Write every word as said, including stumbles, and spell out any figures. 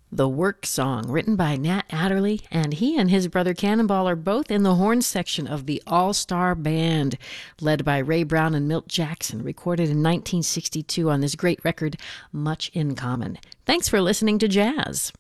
The Work Song, written by Nat Adderley, and he and his brother Cannonball are both in the horn section of the All-Star Band, led by Ray Brown and Milt Jackson, recorded in nineteen sixty-two on this great record, Much in Common. Thanks for listening to Jazz.